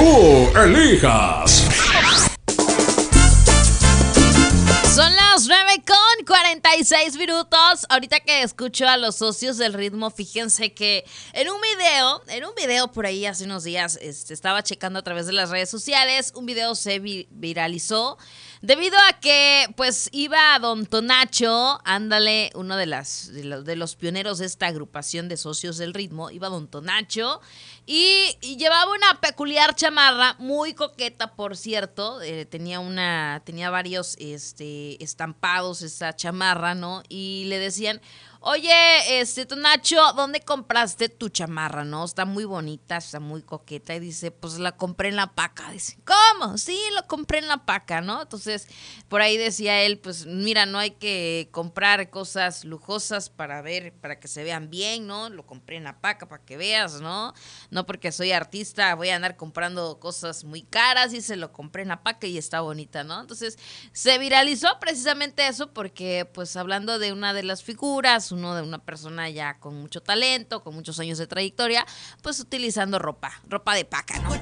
tú elijas. Son las 9:46. Ahorita que escucho a los socios del ritmo, fíjense que en un video por ahí hace unos días, estaba checando a través de las redes sociales, un video se viralizó debido a que pues iba Don Tonacho, ándale, uno de los pioneros de esta agrupación de socios del ritmo, iba Don Tonacho y llevaba una peculiar chamarra, muy coqueta, por cierto. Tenía varios estampados esa chamarra, ¿no? Y le decían, oye, Tonacho, ¿dónde compraste tu chamarra, no? Está muy bonita, está muy coqueta. Y dice, pues la compré en La Paca. Dice, ¿cómo? Sí, lo compré en La Paca, ¿no? Entonces, por ahí decía él, pues mira, no hay que comprar cosas lujosas para que se vean bien, ¿no? Lo compré en La Paca para que veas, ¿no? No porque soy artista voy a andar comprando cosas muy caras, y se lo compré en La Paca y está bonita, ¿no? Entonces, se viralizó precisamente eso porque, pues, hablando de una de las figuras, uno de una persona ya con mucho talento, con muchos años de trayectoria, pues utilizando ropa de paca, ¿no?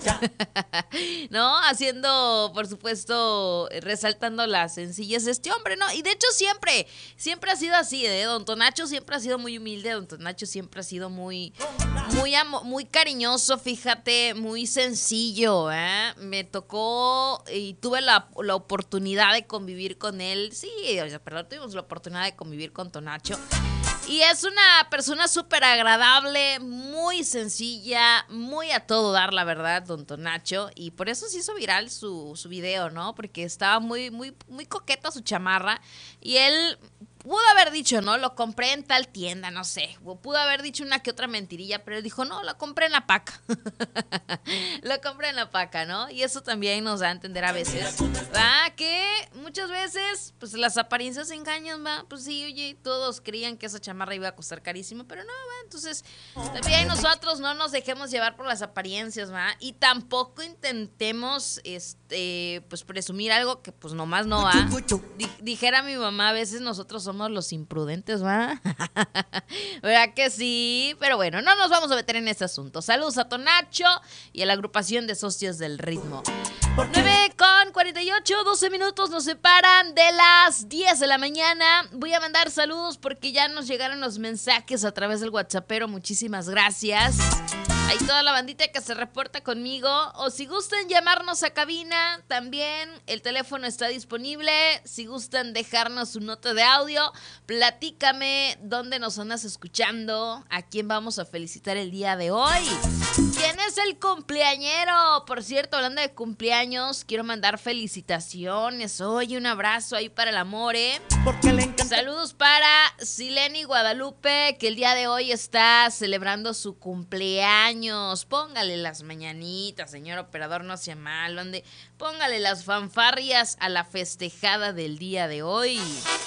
¿No? Haciendo, por supuesto, resaltando la sencillez de este hombre, ¿no? Y de hecho siempre ha sido así, ¿eh? Don Tonacho siempre ha sido muy humilde, Don Tonacho siempre ha sido muy cariñoso, fíjate, muy sencillo, ¿eh? Me tocó y tuve la oportunidad de convivir con él, sí, perdón, tuvimos la oportunidad de convivir con Tonacho. Y es una persona súper agradable, muy sencilla, muy a todo dar, la verdad, Don Tonacho. Y por eso se hizo viral su video, ¿no? Porque estaba muy coqueta su chamarra. Y él pudo haber dicho, ¿no? Lo compré en tal tienda, no sé. Pudo haber dicho una que otra mentirilla, pero él dijo, no, lo compré en La Paca. Lo compré en La Paca, ¿no? Y eso también nos da a entender a veces, ¿va? Que muchas veces, pues las apariencias engañan, ¿va? Pues sí, oye, todos creían que esa chamarra iba a costar carísimo, pero no, ¿va? Entonces, también nosotros no nos dejemos llevar por las apariencias, ¿va? Y tampoco intentemos, pues presumir algo que pues nomás no va. Dijera mi mamá, a veces nosotros somos los imprudentes, ¿va? ¿Verdad que sí? Pero bueno, no nos vamos a meter en este asunto. Saludos a Tonacho y a la agrupación de socios del ritmo. 9:48, 12 minutos nos separan de las 10 de la mañana. Voy a mandar saludos porque ya nos llegaron los mensajes a través del WhatsAppero. Muchísimas gracias. Hay toda la bandita que se reporta conmigo. O si gustan llamarnos a cabina, también el teléfono está disponible. Si gustan dejarnos su nota de audio, platícame dónde nos andas escuchando, a quién vamos a felicitar el día de hoy. ¿Quién es el cumpleañero? Por cierto, hablando de cumpleaños, quiero mandar felicitaciones. Oye, un abrazo ahí para el amor, ¿eh? Saludos para Sileni Guadalupe, que el día de hoy está celebrando su cumpleaños. Póngale las mañanitas, señor operador, no sea malo. Póngale las fanfarrias a la festejada del día de hoy.